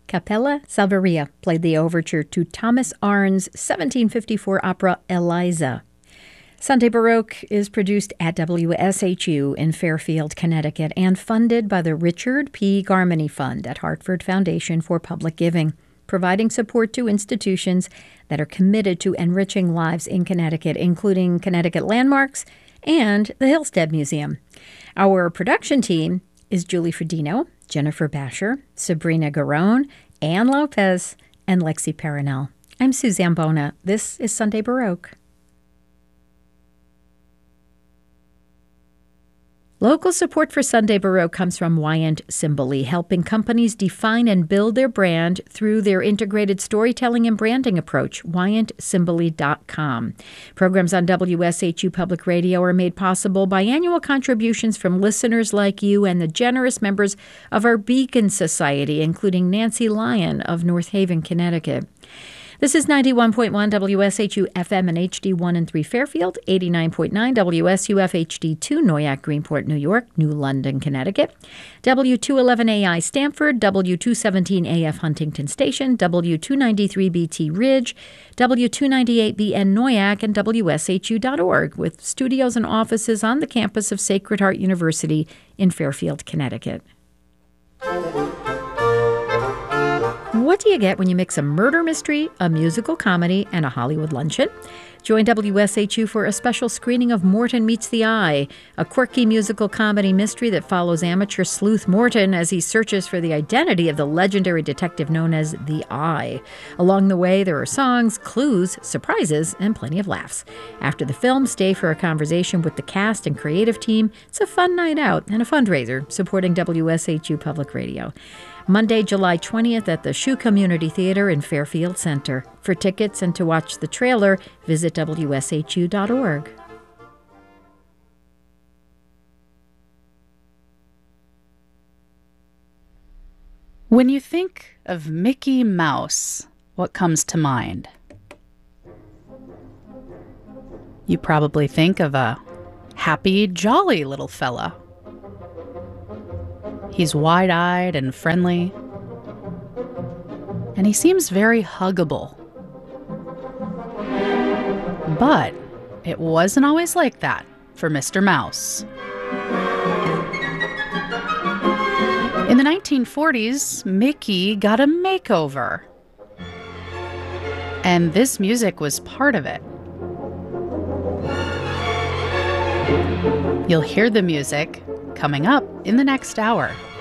Capella Salvaria played the overture to Thomas Arne's 1754 opera Eliza. Sunday Baroque is produced at WSHU in Fairfield, Connecticut, and funded by the Richard P. Garmany Fund at Hartford Foundation for Public Giving, providing support to institutions that are committed to enriching lives in Connecticut, including Connecticut Landmarks and the Hillstead Museum. Our production team is Julie Fredino, Jennifer Basher, Sabrina Garone, Ann Lopez, and Lexi Perinel. I'm Suzanne Bona. This is Sunday Baroque. Local support for Sunday Baroque comes from Wyant Cimbally, helping companies define and build their brand through their integrated storytelling and branding approach, wyantcimbally.com. Programs on WSHU Public Radio are made possible by annual contributions from listeners like you and the generous members of our Beacon Society, including Nancy Lyon of North Haven, Connecticut. This is 91.1 WSHU FM and HD1 and 3 Fairfield, 89.9 WSUF HD2 Noyac, Greenport, New York, New London, Connecticut, W211AI Stamford, W217AF Huntington Station, W293BT Ridge, W298BN Noyac, and WSHU.org, with studios and offices on the campus of Sacred Heart University in Fairfield, Connecticut. What do you get when you mix a murder mystery, a musical comedy, and a Hollywood luncheon? Join WSHU for a special screening of Morton Meets the Eye, a quirky musical comedy mystery that follows amateur sleuth Morton as he searches for the identity of the legendary detective known as the Eye. Along the way, there are songs, clues, surprises, and plenty of laughs. After the film, stay for a conversation with the cast and creative team. It's a fun night out and a fundraiser supporting WSHU Public Radio. Monday, July 20th at the Shoe Community Theater in Fairfield Center. For tickets and to watch the trailer, visit WSHU.org. When you think of Mickey Mouse, what comes to mind? You probably think of a happy, jolly little fella. He's wide-eyed and friendly, and he seems very huggable. But it wasn't always like that for Mr. Mouse. In the 1940s, Mickey got a makeover, and this music was part of it. You'll hear the music coming up in the next hour.